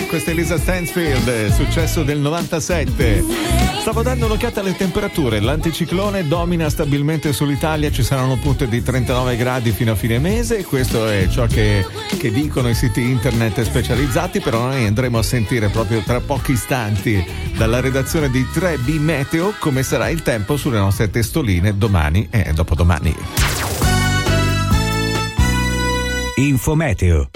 questa è Lisa Stansfield, successo del 97. Stavo dando un'occhiata alle temperature, l'anticiclone domina stabilmente sull'Italia, ci saranno punte di 39 gradi fino a fine mese, questo è ciò che dicono i siti internet specializzati, però noi andremo a sentire proprio tra pochi istanti dalla redazione di 3B Meteo come sarà il tempo sulle nostre testoline domani e dopodomani. Infometeo.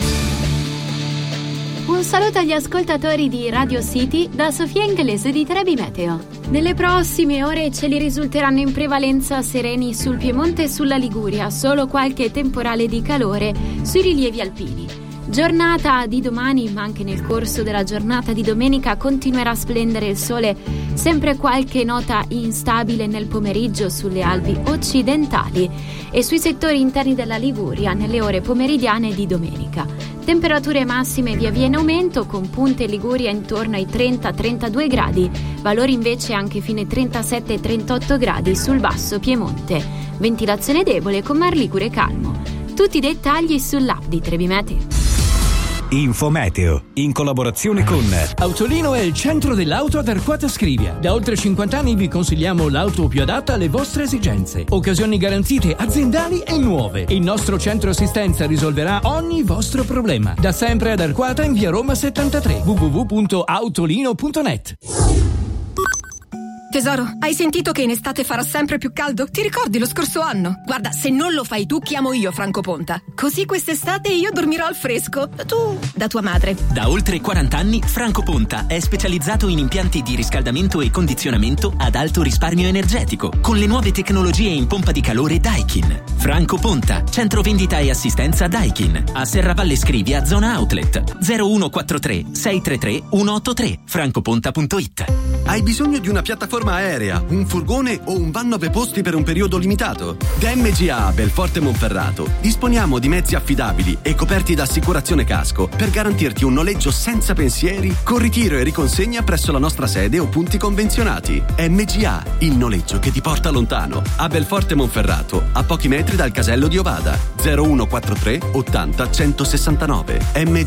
Un saluto agli ascoltatori di Radio City da Sofia Inglese di 3B Meteo. Nelle prossime ore i cieli risulteranno in prevalenza sereni sul Piemonte e sulla Liguria, solo qualche temporale di calore sui rilievi alpini. Giornata di domani, ma anche nel corso della giornata di domenica continuerà a splendere il sole, sempre qualche nota instabile nel pomeriggio sulle Alpi occidentali e sui settori interni della Liguria nelle ore pomeridiane di domenica. Temperature massime via via in aumento, con punte Liguria intorno ai 30-32 gradi, valori invece anche fine 37-38 gradi sul basso Piemonte. Ventilazione debole con mar Ligure calmo. Tutti i dettagli sull'app di 3B Meteo. Infometeo, in collaborazione con Autolino è il centro dell'auto ad Arquata Scrivia. Da oltre 50 anni vi consigliamo l'auto più adatta alle vostre esigenze. Occasioni garantite aziendali e nuove. Il nostro centro assistenza risolverà ogni vostro problema. Da sempre ad Arquata in via Roma 73. www.autolino.net. Tesoro, hai sentito che in estate farà sempre più caldo? Ti ricordi lo scorso anno? Guarda, se non lo fai tu, chiamo io Franco Ponta. Così quest'estate io dormirò al fresco. Tu, da tua madre. Da oltre 40 anni, Franco Ponta è specializzato in impianti di riscaldamento e condizionamento ad alto risparmio energetico, con le nuove tecnologie in pompa di calore Daikin. Franco Ponta, centro vendita e assistenza Daikin. A Serravalle Scrivia, zona outlet. 0143 633 183. francoponta.it. Hai bisogno di una piattaforma aerea, un furgone o un van 9 posti per un periodo limitato? Da MGA a Belforte Monferrato disponiamo di mezzi affidabili e coperti da assicurazione casco per garantirti un noleggio senza pensieri con ritiro e riconsegna presso la nostra sede o punti convenzionati. MGA, il noleggio che ti porta lontano. A Belforte Monferrato, a pochi metri dal casello di Ovada. 0143 80 169.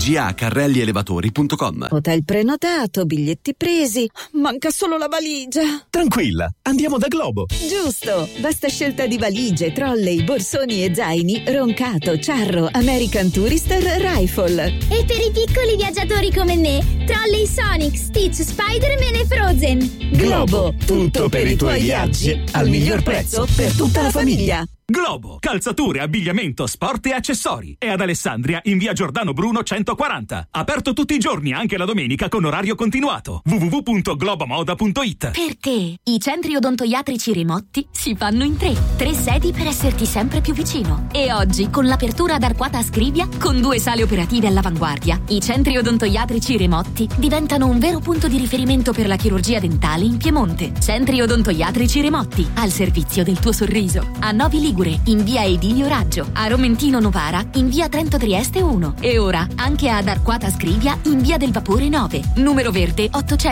mgacarrellielevatori.com. Hotel prenotato, biglietti presi, manca solo la valigia. Tranquilla, andiamo da Globo. Giusto, vasta scelta di valigie, trolley, borsoni e zaini, Roncato, Charro, American Tourister, Rifle. E per i piccoli viaggiatori come me, trolley Sonic, Stitch, Spider-Man e Frozen. Globo, tutto per i tuoi viaggi, al miglior prezzo per tutta la famiglia. Globo, calzature, abbigliamento, sport e accessori. È ad Alessandria in via Giordano Bruno 140. Aperto tutti i giorni, anche la domenica con orario continuato. www.globomoda.it. Per te, i centri odontoiatrici Rimotti si fanno in 3 sedi per esserti sempre più vicino. E oggi, con l'apertura ad Arquata Scrivia, con 2 sale operative all'avanguardia, i centri odontoiatrici Rimotti diventano un vero punto di riferimento per la chirurgia dentale in Piemonte. Centri odontoiatrici Rimotti, al servizio del tuo sorriso. A Novi Ligure, in via Edilio Raggio, a Romentino Novara, in via Trento Trieste 1 e ora anche ad Arquata Scrivia in via del Vapore 9, numero verde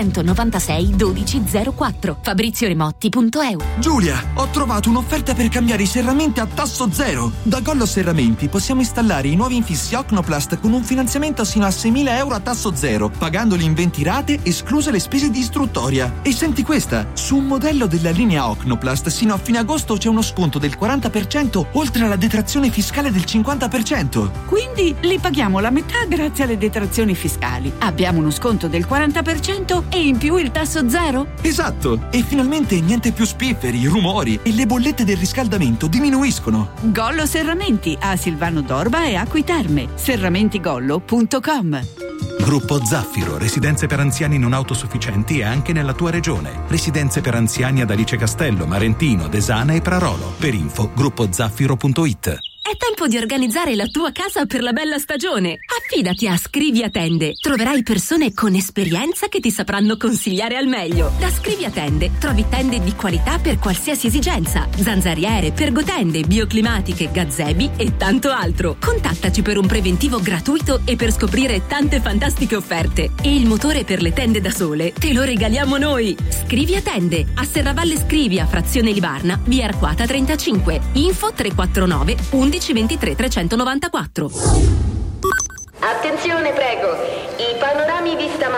896 1204, fabrizioremotti.eu. Giulia, ho trovato un'offerta per cambiare i serramenti a tasso zero. Da Gollo Serramenti possiamo installare i nuovi infissi Ocnoplast con un finanziamento sino a 6.000 euro a tasso zero, pagandoli in 20 rate, escluse le spese di istruttoria. E senti questa, su un modello della linea Ocnoplast sino a fine agosto c'è uno sconto del 40% oltre alla detrazione fiscale del 50%. Quindi li paghiamo la metà grazie alle detrazioni fiscali. Abbiamo uno sconto del 40% e in più il tasso zero? Esatto! E finalmente niente più spifferi, rumori e le bollette del riscaldamento diminuiscono. Gollo Serramenti a Silvano d'Orba e Acqui Terme. serramentigollo.com. Gruppo Zaffiro, residenze per anziani non autosufficienti e anche nella tua regione. Residenze per anziani ad Alice Castello, Marentino, Desana e Prarolo. Per info, gruppozaffiro.it. È tempo di organizzare la tua casa per la bella stagione. Affidati a Scrivia Tende. Troverai persone con esperienza che ti sapranno consigliare al meglio. Da Scrivia Tende trovi tende di qualità per qualsiasi esigenza. Zanzariere, pergotende, bioclimatiche, gazebi e tanto altro. Contattaci per un preventivo gratuito e per scoprire tante fantastiche offerte. E il motore per le tende da sole te lo regaliamo noi. Scrivia Tende, a Serravalle Scrivia, frazione Libarna, via Arquata 35. Info 349 11 23 394. Attenzione, prego. I panorami vista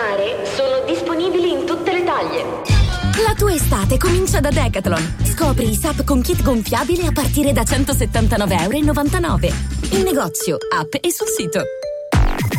tua estate comincia da Decathlon. Scopri i SUP con kit gonfiabile a partire da €179,99. In negozio, app e sul sito.